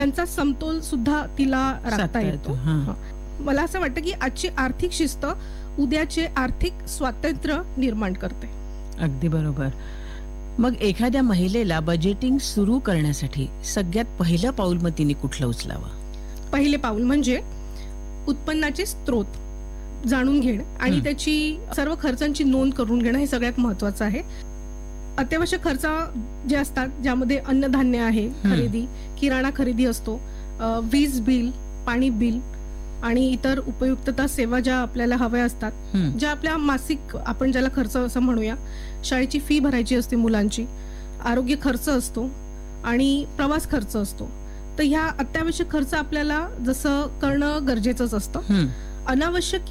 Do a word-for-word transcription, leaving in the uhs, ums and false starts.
त्यांचा समतोल सुद्धा तिला राखता साधता येतो. येतो. हां. हां. मला असं वाटतं की आजची आर्थिक शिस्त उद्याचे आर्थिक स्वातंत्र्य निर्माण करते. अगदी बरोबर. मग एखाद्या महिलेला बजेटिंग सुरू करण्यासाठी सगळ्यात पहिलं पाऊल मग तिने कुठलं उचलावं? पहिले पाऊल म्हणजे उत्पन्नाचे स्रोत जाणून घेणं आणि हं. त्याची सर्व खर्चांची नोंद करून घेणं हे सगळ्यात महत्त्वाचं आहे. अत्यावश्यक खर्च जे असतात ज्यामध्ये अन्नधान्य आहे खरेदी, किराणा खरेदी असतो, अ, वीज बिल, पाणी बिल आणि इतर उपयुक्तता सेवा ज्या आपल्याला हव्या असतात, हं. ज्या आपल्या मासिक आपण ज्याला खर्च असं म्हणूया, शाळेची फी भरायची असते मुलांची, आरोग्य खर्च असतो आणि प्रवास खर्च असतो. तर ह्या अत्यावश्यक खर्च आपल्याला जसं करणं गरजेचंच असतं. हं. अनावश्यक